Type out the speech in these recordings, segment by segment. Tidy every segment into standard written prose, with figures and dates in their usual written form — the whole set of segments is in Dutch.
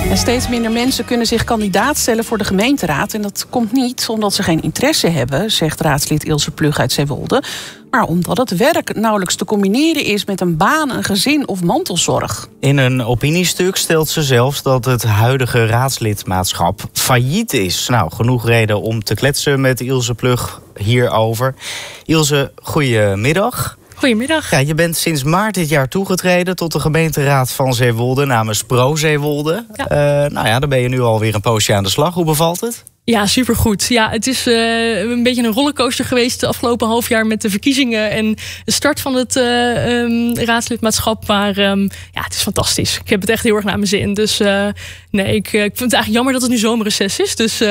En steeds minder mensen kunnen zich kandidaat stellen voor de gemeenteraad. En dat komt niet omdat ze geen interesse hebben, zegt raadslid Ilse Plug uit Zeewolde, maar omdat het werk nauwelijks te combineren is met een baan, een gezin of mantelzorg. In een opiniestuk stelt ze zelfs dat het huidige raadslidmaatschap failliet is. Nou, genoeg reden om te kletsen met Ilse Plug hierover. Ilse, goedemiddag. Goedemiddag. Ja, je bent sinds maart dit jaar toegetreden tot de gemeenteraad van Zeewolde namens Pro Zeewolde. Ja. Dan ben je nu alweer een poosje aan de slag. Hoe bevalt het? Ja, supergoed. Ja, het is een beetje een rollercoaster geweest de afgelopen half jaar met de verkiezingen en de start van het raadslidmaatschap. Maar het is fantastisch. Ik heb het echt heel erg naar mijn zin. Dus ik vind het eigenlijk jammer dat het nu zomerreces is. Dus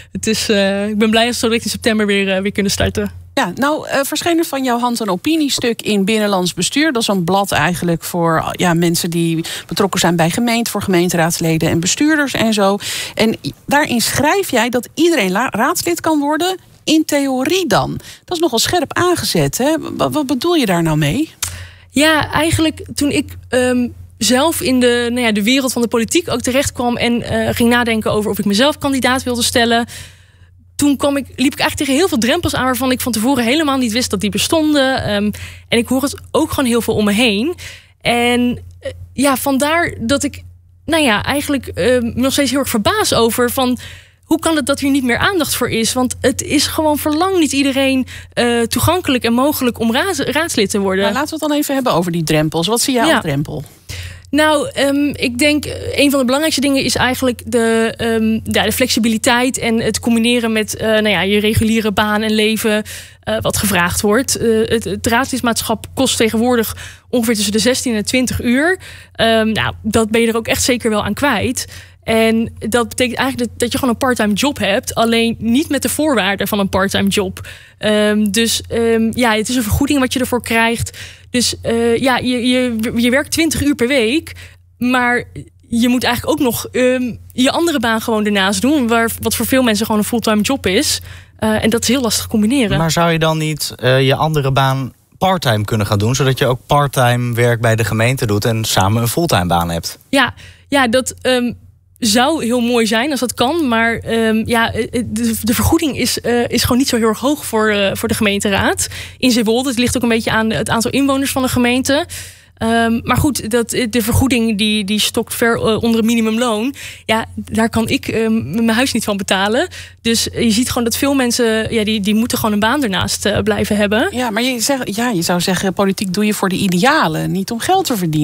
ik ben blij als we direct in september weer kunnen starten. Ja, verscheen er van jouw hand een opiniestuk in Binnenlands Bestuur. Dat is een blad eigenlijk voor mensen die betrokken zijn bij gemeente, voor gemeenteraadsleden en bestuurders en zo. En daarin schrijf jij dat iedereen raadslid kan worden, in theorie dan. Dat is nogal scherp aangezet, hè? Wat bedoel je daar nou mee? Ja, eigenlijk toen ik zelf in de wereld van de politiek ook terecht kwam en ging nadenken over of ik mezelf kandidaat wilde stellen, toen liep ik eigenlijk tegen heel veel drempels aan waarvan ik van tevoren helemaal niet wist dat die bestonden. En ik hoor het ook gewoon heel veel om me heen. En vandaar dat ik eigenlijk nog steeds heel erg verbaasd over van hoe kan het dat hier niet meer aandacht voor is? Want het is gewoon voor lang niet iedereen toegankelijk en mogelijk om raadslid te worden. Maar laten we het dan even hebben over die drempels. Wat zie jij als drempel? Nou, ik denk een van de belangrijkste dingen is eigenlijk de flexibiliteit en het combineren met je reguliere baan en leven wat gevraagd wordt. Het raadslidmaatschap kost tegenwoordig ongeveer tussen de 16 en 20 uur. Dat ben je er ook echt zeker wel aan kwijt. En dat betekent eigenlijk dat je gewoon een parttime job hebt, alleen niet met de voorwaarden van een parttime job. Het is een vergoeding wat je ervoor krijgt. Dus je werkt 20 uur per week, maar je moet eigenlijk ook nog je andere baan gewoon ernaast doen, wat voor veel mensen gewoon een fulltime job is. En dat is heel lastig combineren. Maar zou je dan niet je andere baan parttime kunnen gaan doen, zodat je ook parttime werk bij de gemeente doet en samen een fulltime baan hebt? Ja, dat zou heel mooi zijn als dat kan. Maar de vergoeding is gewoon niet zo heel erg hoog voor de gemeenteraad in Zeewolde. Het ligt ook een beetje aan het aantal inwoners van de gemeente. Maar goed, de vergoeding die stokt ver onder het minimumloon. Ja, daar kan ik mijn huis niet van betalen. Dus je ziet gewoon dat veel mensen die moeten gewoon een baan ernaast blijven hebben. Ja, maar je zou zeggen, politiek doe je voor de idealen, niet om geld te verdienen.